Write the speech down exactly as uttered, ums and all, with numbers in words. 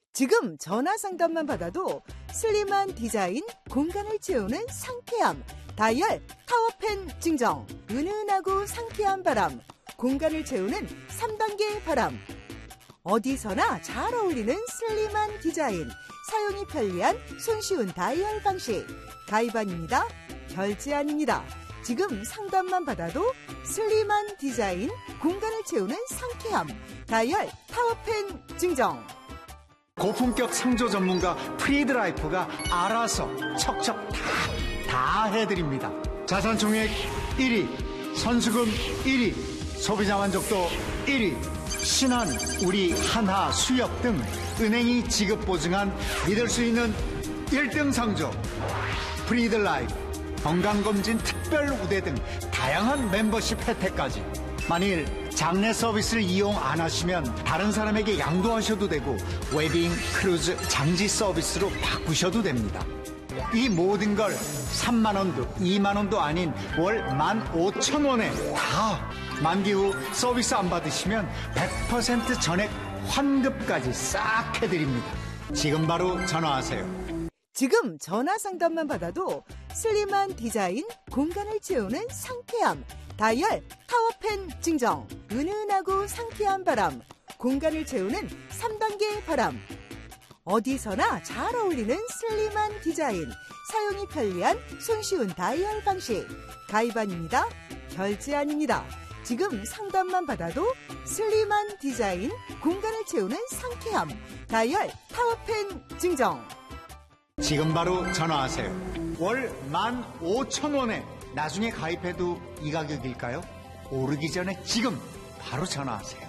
지금 전화 상담만 받아도 슬림한 디자인, 공간을 채우는 상쾌함, 다이얼 타워팬 증정, 은은하고 상쾌한 바람, 공간을 채우는 삼 단계 바람. 어디서나 잘 어울리는 슬림한 디자인, 사용이 편리한 손쉬운 다이얼 방식. 가입 아닙니다. 결제 아닙니다. 지금 상담만 받아도 슬림한 디자인, 공간을 채우는 상쾌함, 다이얼 타워팬 증정. 고품격 상조 전문가 프리드라이프가 알아서 척척 다, 다 해드립니다. 자산총액 일 위, 선수금 일 위, 소비자 만족도 일 위, 신한, 우리, 한화, 수협 등 은행이 지급 보증한 믿을 수 있는 일 등 상조 프리드라이프, 건강검진 특별 우대 등 다양한 멤버십 혜택까지. 만일 장내 서비스를 이용 안 하시면 다른 사람에게 양도하셔도 되고 웨딩, 크루즈, 장지 서비스로 바꾸셔도 됩니다. 이 모든 걸 삼만 원도 이만 원도 아닌 월 만 오천 원에 다. 만기 후 서비스 안 받으시면 백 퍼센트 전액 환급까지 싹 해드립니다. 지금 바로 전화하세요. 지금 전화 상담만 받아도 슬림한 디자인, 공간을 채우는 상쾌함, 다이얼 타워팬 증정, 은은하고 상쾌한 바람, 공간을 채우는 삼 단계 바람. 어디서나 잘 어울리는 슬림한 디자인, 사용이 편리한 손쉬운 다이얼 방식. 가입 아닙니다. 결제 아닙니다. 지금 상담만 받아도 슬림한 디자인, 공간을 채우는 상쾌함, 다이얼 타워팬 증정. 지금 바로 전화하세요. 월 만 오천 원에 나중에 가입해도 이 가격일까요? 오르기 전에 지금 바로 전화하세요.